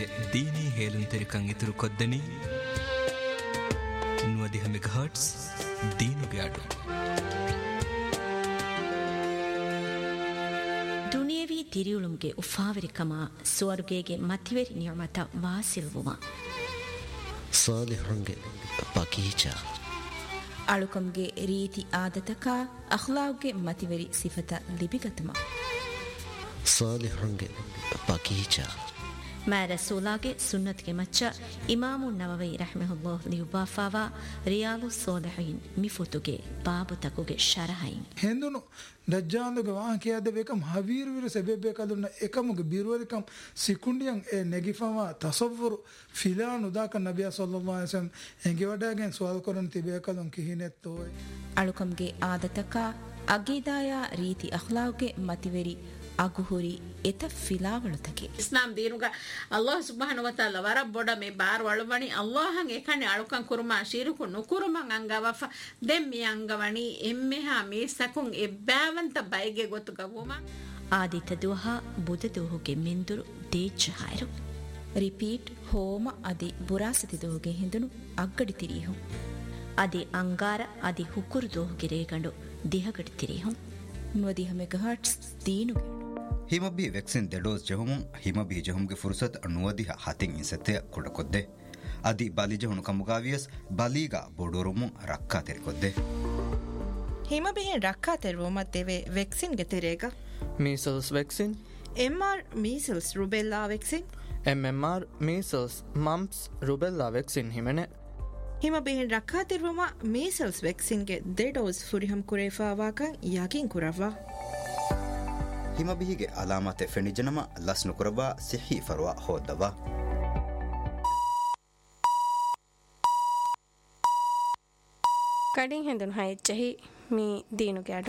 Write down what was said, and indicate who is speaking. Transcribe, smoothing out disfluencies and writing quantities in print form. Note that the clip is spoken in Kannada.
Speaker 1: ದೀನಿ ಹೇಲುಂತೆರಿಕಂ ಇತುರು ಕೊದ್ದನಿ ನುವದಿಹ ಮೆಗಾಹರ್ಟ್ಸ್ ದೀನುಗೆ ಆಡು
Speaker 2: ದುನಿಯವಿ ತಿರಿಯುಳುಂಗೆ ಉಫಾವರಿಕಮ ಸ್ವರ್ಗೇಗೆ ಮತಿವೆರಿ ನಿಯಮತ ವಾಸಿಲ್ವುಮ
Speaker 3: ಸಾಲಿಹಂಗೆ ಬಗೀಚಾ
Speaker 4: ಅಳುಕಂಗೆ ರೀತಿ ಆದತಕ ಅಖ್ಲಾವ್ಗೆ ಮತಿವೆರಿ ಸಿಫತ ಲಿಬಿಗತಮ
Speaker 3: ಸಾಲಿಹಂಗೆ ಬಗೀಚಾ
Speaker 2: ಮಾ ರಸೂಲಾಗೆ ಸುನ್ನತ್ಗೆ ಮಚ್ಚ ಇಮಾಮು ನವವಿ ರಹ್ಮಹುಲ್ಲಾಹ್ ಲಿಯುಬಾಫಾವಾ ರಿಯಾಲು ಸೋಲಿಹೀನ್ ಮಿಫುತುಗೆ ಬಾಬು ತಕುಗೆ ಶರಹೈನ್
Speaker 5: ಹೆಂದುನು ದಜ್ಜಾಲುಗೆ ವಾಹಕಿಯಾದ ಬೇಕಂ ಹವೀರುವಿರು ಸೆಬೆಬೇಕಾದುನ್ನ ಏಕಮುಗೆ ಬಿರುವರಿಕಂ ಸಿಕುಂಡಿಯಂ ಎ ನೆಗಿಫವಾ ತಸವ್ವರು ಫಿಲಾನ್ ಉದಾಕ ನಬಿಯ ಸಲ್ಲಲ್ಲಾಹು ಅಲೈಹಿ ವಸಲ್ಲಂ ಎಂಗೆ ವಡಾಗೆನ್ ಸುವಾಲ್ ಕೊರನ್ ತಿಬೇಕದಂ ಕಿಹಿನೆತ್ತೋಯ್
Speaker 4: ಅಳುಕಂಗೆ ಆದತಕ ಅಗೀದಾಯ ರೀತಿ ಅಖ್ಲಾವ್ಗೆ ಮತಿವೆರಿ ಅಗುಹುರಿ ಎತ ಫಿಲಾವಳುತಗೆ
Speaker 6: ಇಸ್ಲಾಂ ದೀನುಗ ಅಲ್ಲಾಹ್ ಸುಬ್ಹಾನಹು ವ ತಆಲಾ ವರ ಬೊಡ ಮೆ ಬಾರ್ ವಳುವಣಿ ಅಲ್ಲಾಹಂ ಏಕನೆ ಅಳುಕಂ ಕುರುಮಾ ಶಿರುಕು ನುಕುರುಮಂ ಅಂಗವಫ ದೆಮ್ಮಿ ಅಂಗವಣಿ ಎಮ್ಮೆಹಾ ಮೀಸಕುಂ ಎಬ್ಬಾವಂತ ಬೈಗೆ ಗೊತ್ತು ಗವುಮ
Speaker 2: ಆದಿತ ದುಹ ಬುದ ದುಹುಗೆ ಮಿಂದುರು ದೇಚ ಹಾಯರು
Speaker 4: ರಿಪೀಟ್ ಹೋಮ ಅದಿ ಬುರಾಸತಿ ದುಹುಗೆ ಹಿಂದುನು ಅಗ್ಗಡಿ ತಿರಿಹು
Speaker 2: ಅದಿ ಅಂಗಾರ ಅದಿ ಹುಕುರು ದುಹುಗೆ ರೇಗಂಡು ದಿಹಗಡಿ ತಿರಿಹು
Speaker 4: ನುವದಿಹ ಮೆಗಾಹರ್ಟ್ಸ್ ದೀನುಗೆ
Speaker 7: ಹಿಮಬಿ ವ್ಯಾಕ್ಸಿನ್ ದೆಡೋಸ್ ಜಹುಮುಂ ಹಿಮಬಿ ಜಹುಮ್ಗೆ ಫುರ್ಸತ್ ನುವದಿಹ ಹತಿಂ ಇಸತೆ ಕುಡಕೊದ್ದೆ ಅದಿ ಬಾಲಿಜಹುನು ಕಮುಗಾವಿಯಸ್ ಬಾಲಿಗ ಬೋಡೋರುಮುಂ ರಕ್ಕಾ ತೆರಿಕೊದ್ದೆ
Speaker 8: ಹಿಮಬಿಹಿನ್ ರಕ್ಕಾ ತೆರುವುಮ ತೆವೆ ವ್ಯಾಕ್ಸಿನ್ಗೆ ತೆರೆಗ
Speaker 9: measles vaccine
Speaker 8: M R measles rubella vaccine
Speaker 9: MMR measles mumps rubella vaccine ಹಿಮೆನೆ
Speaker 8: ಹಿಮಬಿಹಿನ್ ರಕ್ಕಾ ತೆರುವುಮ measles ವ್ಯಾಕ್ಸಿನ್ಗೆ ದೆಡೋಸ್ ಫುರಿಹಂ ಕುರೇಫಾವಾಕಂ ಯಾಕಿನ್ ಕುರವ್ವಾ
Speaker 7: ಹಿಮಬಿಹಿಗೆ ಅಲಾಮತೆ ಫೆಣಿಜನಮ ಲಸ್ನು ಕುರಬಾ ಸಿಹಿ ಫರ್ವಾ ಹೋದವಾ
Speaker 10: ಕಡಿಂಗ್ ಹೆಂದನ್ ಹೈ ಚಹಿ ಮೀ ದೀನುಗೆ